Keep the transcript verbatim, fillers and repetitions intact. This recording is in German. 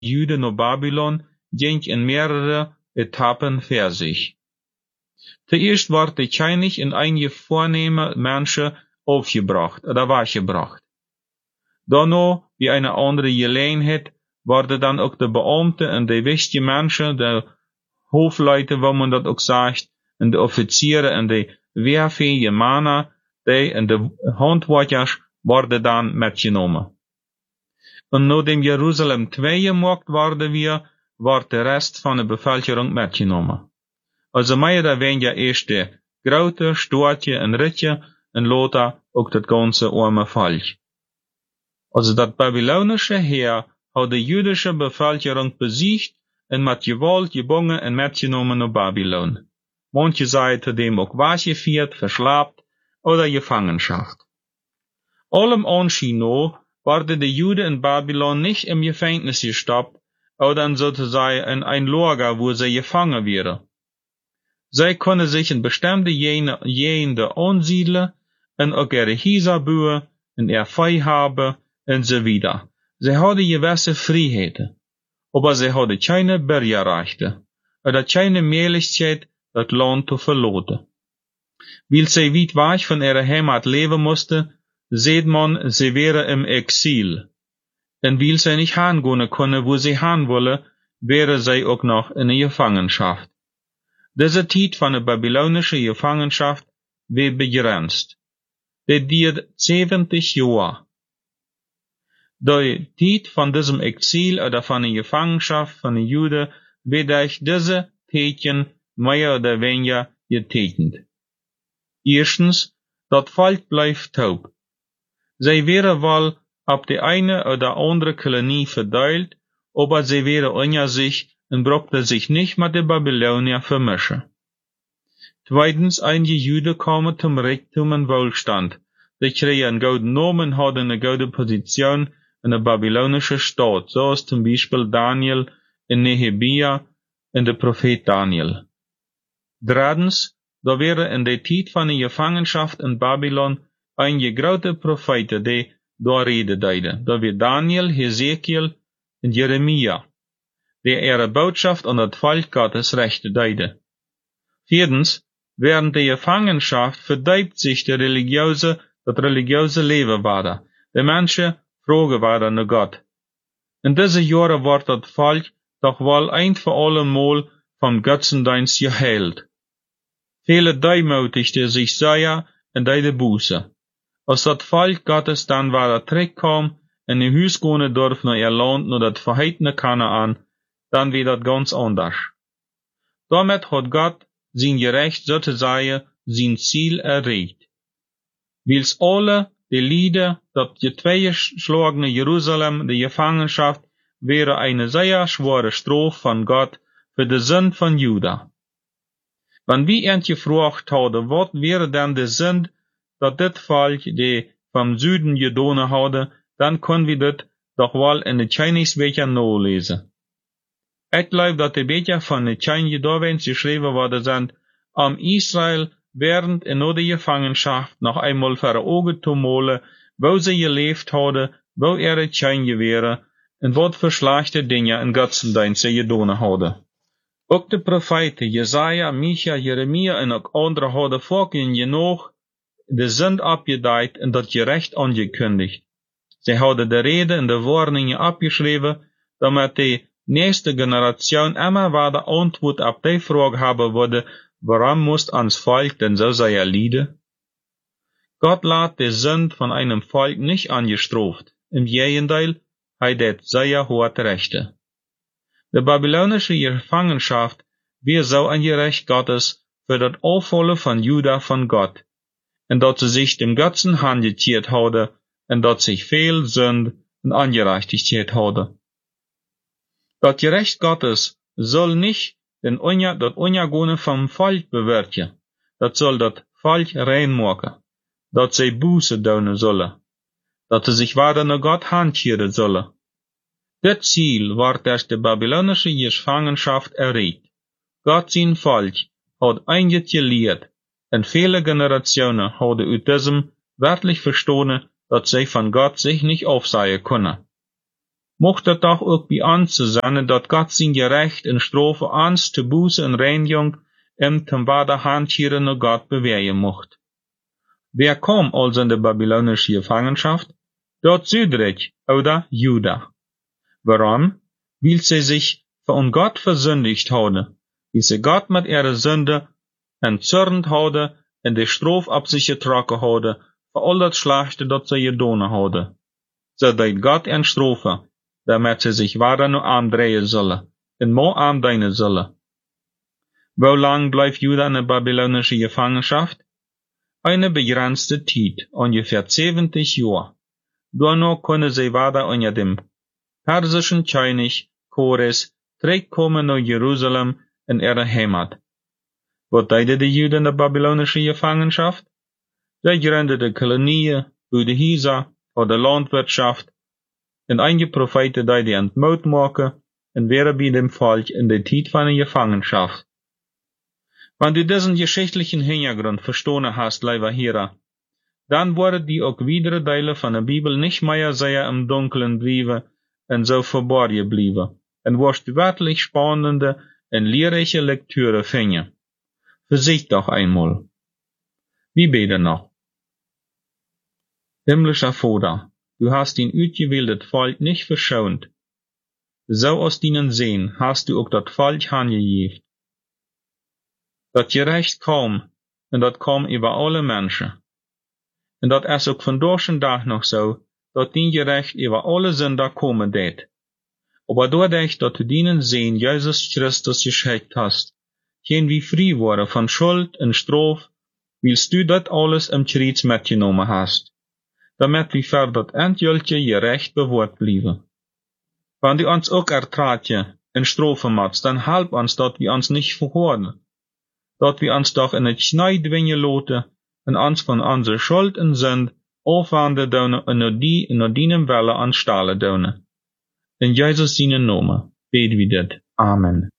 Juden naar Babylon ging in mehrere Etappen für sich. Zuerst wordt de König in einige vornehme Menschen aufgebracht oder weggebracht. Daarna, wie eine andere Gelegenheit, worden dann ook de Beamten en de wichtige Menschen, de Hofleute, wo man dat ook sagt, en de Offiziere en de wehrfähige Männer, die en de Handwerkers, worden dann mitgenommen. Und nachdem Jerusalem twee gemacht worden wir, wordt de rest van de bevölkerung mitgenommen. Also mehr oder weniger erst de grote, Stortje en Ritje en later ook dat ganze arme Volk. Also dat babylonische Heer hat de jüdische Bevölkerung besiegt en met Gewalt gebangen en mitgenommen naar Babylon. Manche seien zudem auch weggeführt, verslapt oder Gefangenschaft. Allem Anschein nach worden de Juden in Babylon nicht im Gefängnis gestoppt oder sozusagen in ein Lager, wo sie gefangen wären. Sie können sich in bestimmte Gegenden ansiedeln und auch ihre Häuser bauen und ihr Vieh haben und so weiter. Sie haben gewisse Freiheiten, aber sie haben keine Bürgerrechte oder keine Möglichkeit, das Land zu verlassen. Weil sie weit weg von ihrer Heimat leben mussten, sieht man, sie wären im Exil. Und weil sie nicht hingehen können, wo sie hin wollen, wären sie auch noch in der Gefangenschaft. Diese Zeit von der babylonischen Gefangenschaft wird begrenzt. Die dauert siebzig Jahre. Die Zeit von diesem Exil oder von der Gefangenschaft von den Juden wird durch diese Tätchen mehr oder weniger getätigt. Erstens, das Volk bleibt taub. Sie wären wohl auf die eine oder andere Kolonie verteilt, aber sie wären unter sich und brauchten sich nicht mit den Babylonier vermischen. Zweitens, einige Juden kamen zum Reichtum und Wohlstand. Sie kriegen einen guten Namen und hatten eine gute Position in der babylonischen Stadt, so ist zum Beispiel Daniel in Nehemia und der Prophet Daniel. Drittens, da wäre in der Zeit von der Gefangenschaft in Babylon einige große Propheten, die da Rede deuten. Da wir Daniel, Hesekiel und Jeremia, die ihre Botschaft an das Volk Gottes Rechte deuten. Viertens, während der Gefangenschaft verdiept sich der religiöse, das religiöse Leben weiter. Die Menschen fragen weiter nach Gott. In diese Jahre wird das Volk doch wohl ein für alle Mal vom Götzendienst geheilt. Viele demütigten sich sehr in die Buße. Als das Volk Gottes dann weiter zurückkam, in die Hüs gehen durfte nach ihr Land, nach das verheißene Kanaan, dann wird das ganz anders. Damit hat Gott sein Gerecht sozusagen sein Ziel erreicht. Weil's alle die Lieder, das getweigeschlagene Jerusalem, die Gefangenschaft, wäre eine sehr schwere Strafe von Gott für die Sünd von Juda. Wenn wir ihn gefragt haben, was wäre denn die Sünd, dass das Volk, die vom Süden gedonen hatte, dann können wir das doch wohl in den Chinese-Bücher nachlesen. Ich glaube, dass die Bücher von den Chinese-Gedowens geschrieben worden sind, um Israel während in der Gefangenschaft noch einmal vor Augen zu malen, wo sie gelebt haben, wo ihre Chinese wären, und was für schlechte Dinge in Götzendienst sie gedonen haben. Auch die Propheten Jesaja, Micha, Jeremia und auch andere haben vorhin genug die Sünd abgedeiht und das Gerecht angekündigt. Sie haben die Rede und die Warnungen abgeschrieben, damit die nächste Generation immer weiter Antwort auf die Frage haben würde, warum muss ans Volk denn so sehr leiden? Gott lässt die Sünd von einem Volk nicht angestraft. Im Gegenteil, er hat sehr hohe Rechte. Die babylonische Gefangenschaft wird so ein Gerecht Gottes für das Auffallen von Juda von Gott, und dort sie sich dem Götzen handgekehrt hatte, und dort sich viel Sünd und Ungerechtigkeit hatte. Das Gerecht Gottes soll nicht den Unja, das Unjagone vom Volk bewirken. Das soll das Volk reinmachen. Dat sie Buße tun sollen. Dat sie sich weiter nach Gott handkehren sollen. Das Ziel war durch die babylonische Gefangenschaft erreicht. Gott sein Volk hat einiges gelehrt, und viele Generationen haben aus diesem wirklich verstanden, dass sie von Gott sich nicht aufsehen können. Mocht het doch ook bij ons zijn dat God zijn gerecht en strofe ons te boze en reinigung en ten wade handscheren naar God beweien mocht. Wer kwam als in de Babylonische Gefangenschaft? Dort Südreich oder Juda. Warum? Weil sie sich von Gott versündigt hadden, weil sie Gott mit ihrer Sünde entzürnt hadden en de stroof op zich getrokken hadden voor al dat slechte dat ze gedaan hadden. Ze deed God en strofe, damit ze zich waarder nu aandrehen zullen, en moe aandijnen zullen. Hoe lang blijft Juda in de Babylonische Gefangenschaft? Eine begrenzte tijd, ungefähr zeventig jaar. Daarna kunnen zij waarder onder dem persischen König Kores terugkomen naar Jeruzalem en ihre Heimat. Wat deden de Juden in de Babylonische Gefangenschaft? Zij gründeten Kolonien, Buddhisa voor de landwirtschaft, en einige profeten deden ontmoet maken en wären bij dem Volk in de tijd van de Gefangenschaft. Wenn du diesen geschichtlichen Hintergrund verstanden hast, lieber Hörer, dann worden die auch weitere Teile von der Bibel nicht mehr sehr im Dunkeln bleiben und so verborgen bleiben, und wirst wirklich spannende und lehrreiche Lektüre finden. Versicht doch einmal. Wie beten noch? Himmlischer Vater, du hast dein ausgewähltes Volk nicht verschont. So aus deinen Sehen hast du auch das Volk angegeben. Dat gerecht kam, und dat kam über alle Menschen. Und dat is ook vandaag een dag nog zo, dat dien gerecht über alle Sünder komen deed. Aber doordat dat du dienen Sehen Jesus Christus geschickt hast, geen wie frei worden van Schuld en Straf, willst du dat alles im Kreuz mitgenommen hast, damit wir für dat endgültige gerecht bewaart blijven. Wenn du uns ook ertraatje en strafen machst, dann help uns, dat wir uns nicht verhoorden, dat wir uns doch in het Schnee dwingen laten en ons van onze Schuld en Sünd afwenden doen en naar die en naar dienen Welle anstalen doen. In Jesus seinen Namen beten wir dit. Amen.